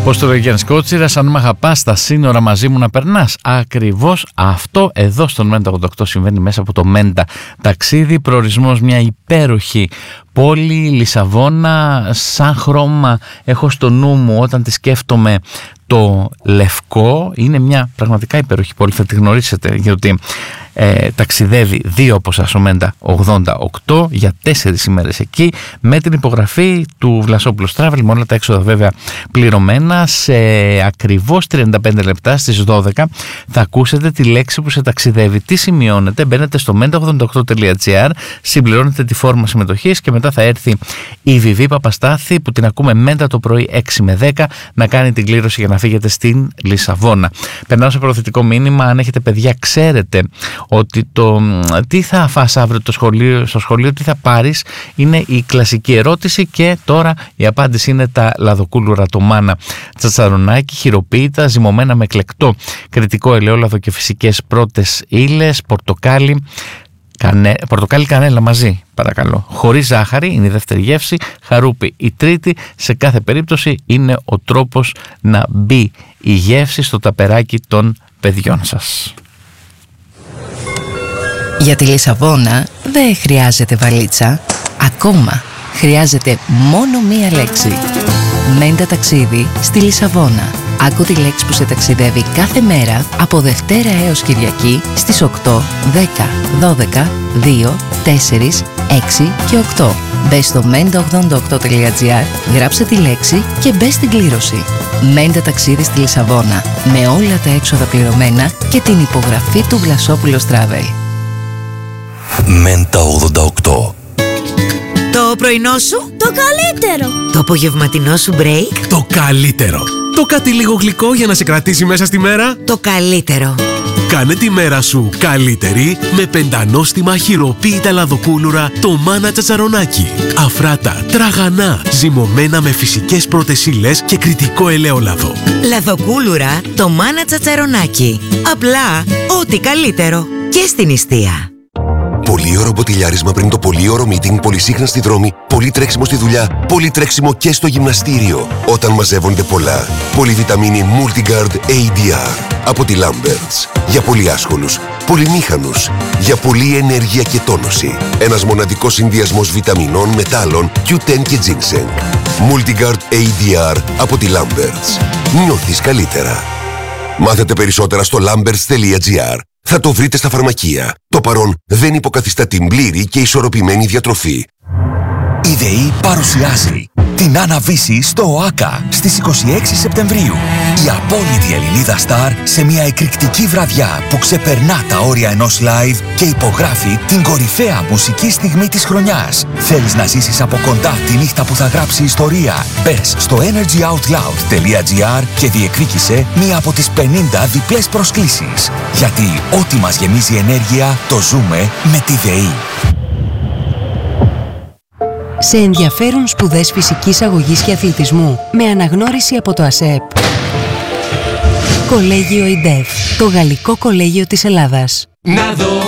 Πώς το λέει ο Γιάννης Κότσιρας, αν μ' αγαπάς στα σύνορα μαζί μου να περνάς. Ακριβώς αυτό εδώ στον Μέντα 88 συμβαίνει μέσα από το Μέντα ταξίδι. Προορισμός μια υπέροχη πόλη, Λισαβόνα. Σαν χρώμα έχω στο νου μου όταν τη σκέφτομαι το λευκό. Είναι μια πραγματικά υπέροχη πόλη, θα τη γνωρίσετε, γιατί ταξιδεύει 2 από σας ο Μέντα 88 για 4 ημέρες εκεί, με την υπογραφή του Βλασόπουλος Travel, με όλα τα έξοδα βέβαια πληρωμένα. Σε ακριβώς 35 λεπτά στις 12 θα ακούσετε τη λέξη που σε ταξιδεύει. Τι σημειώνετε? Μπαίνετε στο menta88.gr, συμπληρώνετε τη φόρμα συμμετοχής και μετά θα έρθει η Βιβί Παπαστάθη, που την ακούμε Μέντα το πρωί 6 με 10, να κάνει την κλήρωση για να φύγετε στην Λισαβόνα. Περνάω σε προθετικό μήνυμα. Αν έχετε παιδιά, ξέρετε ότι τι θα φας αύριο στο σχολείο, τι θα πάρεις, είναι η κλασική ερώτηση, και τώρα η απάντηση είναι τα λαδοκούλουρα, το μάνα τσατσαρονάκι, χειροποίητα, ζυμωμένα με εκλεκτό κρητικό ελαιόλαδο και φυσικές πρώτες ύλες, πορτοκάλι κανέλα μαζί, παρακαλώ, χωρίς ζάχαρη, είναι η δεύτερη γεύση, χαρούπι η τρίτη. Σε κάθε περίπτωση είναι ο τρόπος να μπει η γεύση στο ταπεράκι των παιδιών σας. Για τη Λισαβόνα δεν χρειάζεται βαλίτσα. Ακόμα χρειάζεται μόνο μία λέξη. Μέντα ταξίδι στη Λισαβόνα. Άκου τη λέξη που σε ταξιδεύει κάθε μέρα από Δευτέρα έως Κυριακή στις 8, 10, 12, 2, 4, 6 και 8. Μπες στο menta88.gr, γράψε τη λέξη και μπες στην κλήρωση. Μέντα ταξίδι στη Λισαβόνα, με όλα τα έξοδα πληρωμένα και την υπογραφή του Βλασόπουλος Travel. Μέντα 88. Το πρωινό σου το καλύτερο. Το απογευματινό σου break το καλύτερο. Το κάτι λίγο γλυκό για να σε κρατήσει μέσα στη μέρα το καλύτερο. Κάνε τη μέρα σου καλύτερη με πεντανόστιμα χειροποίητα λαδοκούλουρα το μάνα τσατσαρονάκι. Αφράτα, τραγανά, ζυμωμένα με φυσικές πρώτες ύλες και κρητικό ελαιόλαδο. Λαδοκούλουρα το μάνα τσατσαρονάκι. Απλά ό,τι καλύτερο και στην νηστεία. Πολύωρο μποτιλιάρισμα πριν το πολύωρο meeting, πολύ σύγχρονα στη δρόμη, πολύ τρέξιμο στη δουλειά, πολύ τρέξιμο και στο γυμναστήριο. Όταν μαζεύονται πολλά, πολυβιταμίνη Multigard ADR από τη Lamberts. Για πολύ άσχολους, πολυμήχανους, για πολλή ενέργεια και τόνωση. Ένας μοναδικός συνδυασμός βιταμινών, μετάλλων, Q10 και ginseng. Multigard ADR από τη Lamberts. Νιώθεις καλύτερα. Μάθετε περισσότερα στο lamberts.gr. Θα το βρείτε στα φαρμακεία. Το παρόν δεν υποκαθιστά την πλήρη και ισορροπημένη διατροφή. Η ΔΕΗ παρουσιάζει την Άννα Βύση στο ΟΑΚΑ στις 26 Σεπτεμβρίου. Η απόλυτη Ελληνίδα στάρ σε μια εκρηκτική βραδιά που ξεπερνά τα όρια ενός live και υπογράφει την κορυφαία μουσική στιγμή της χρονιάς. Θέλεις να ζήσεις από κοντά τη νύχτα που θα γράψει ιστορία? Μπες στο energyoutloud.gr και διεκδίκησε μία από τις 50 διπλές προσκλήσεις. Γιατί ό,τι μας γεμίζει ενέργεια το ζούμε με τη ΔΕΗ. Σε ενδιαφέρουν σπουδές φυσικής αγωγής και αθλητισμού με αναγνώριση από το ΑΣΕΠ. Κολέγιο ΙΝΤΕΦ, το Γαλλικό Κολέγιο της Ελλάδας.